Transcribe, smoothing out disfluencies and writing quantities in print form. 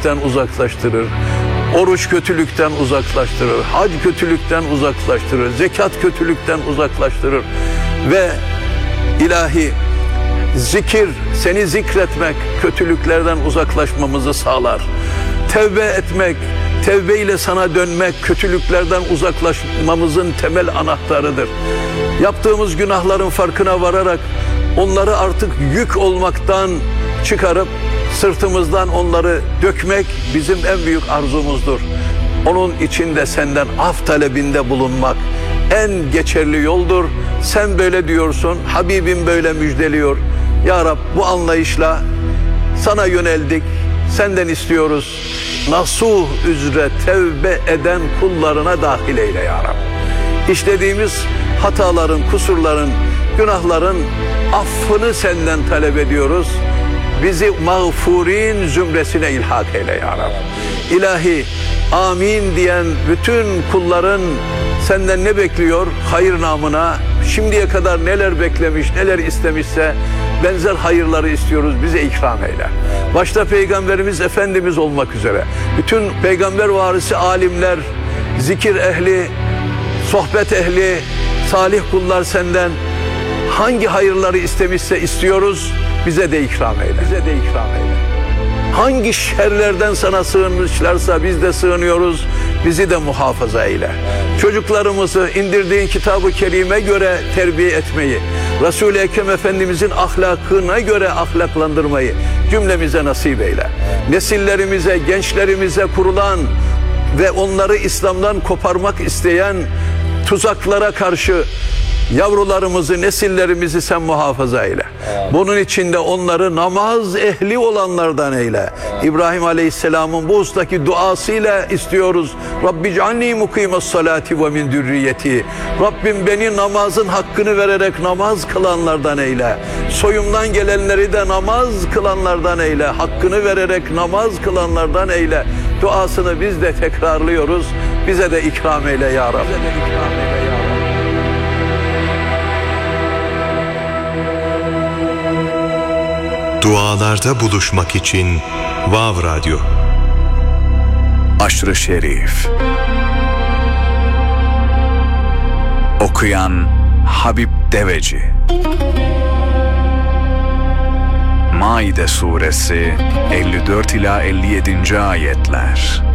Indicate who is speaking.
Speaker 1: kötülükten uzaklaştırır. Oruç kötülükten uzaklaştırır. Hac kötülükten uzaklaştırır. Zekat kötülükten uzaklaştırır. Ve ilahi zikir, seni zikretmek kötülüklerden uzaklaşmamızı sağlar. Tevbe etmek, tevbe ile sana dönmek kötülüklerden uzaklaşmamızın temel anahtarıdır. Yaptığımız günahların farkına vararak onları artık yük olmaktan çıkarıp sırtımızdan onları dökmek bizim en büyük arzumuzdur. Onun için de senden af talebinde bulunmak en geçerli yoldur. Sen böyle diyorsun, Habibim böyle müjdeliyor. Ya Rab, bu anlayışla sana yöneldik, senden istiyoruz. Nasuh üzere tevbe eden kullarına dahil eyle ya Rab. İşlediğimiz hataların, kusurların, günahların affını senden talep ediyoruz. Bizi mağfurin zümresine ilhak eyle ya Rab. İlahi, amin diyen bütün kulların senden ne bekliyor? Hayır namına şimdiye kadar neler beklemiş, neler istemişse benzer hayırları istiyoruz, bize ikram eyle. Başta Peygamberimiz Efendimiz olmak üzere bütün peygamber varisi alimler, zikir ehli, sohbet ehli, salih kullar senden hangi hayırları istemişse istiyoruz, bize de ikram eyle. Bize de ikram eyle. Hangi şerlerden sana sığınmışlarsa biz de sığınıyoruz, bizi de muhafaza eyle. Çocuklarımızı indirdiğin kitab-ı kerime göre terbiye etmeyi, Resul-i Ekrem Efendimizin ahlakına göre ahlaklandırmayı cümlemize nasip eyle. Nesillerimize, gençlerimize kurulan ve onları İslam'dan koparmak isteyen tuzaklara karşı yavrularımızı, nesillerimizi sen muhafaza eyle. Bunun için de onları namaz ehli olanlardan eyle. İbrahim Aleyhisselam'ın bu ustaki duasıyla istiyoruz. Rabbi cealni mukimes salati ve min zürriyeti. Rabbim beni namazın hakkını vererek namaz kılanlardan eyle. Soyumdan gelenleri de namaz kılanlardan eyle. Hakkını vererek namaz kılanlardan eyle. Duasını biz de tekrarlıyoruz. Bize de ikram eyle ya Rabbi. Bize de ikram eyle ya Rabbi.
Speaker 2: Dualarda buluşmak için Vav Radyo.
Speaker 3: Aşr-ı Şerif. Okuyan Habib Deveci. Maide Suresi 54 ila 57. ayetler.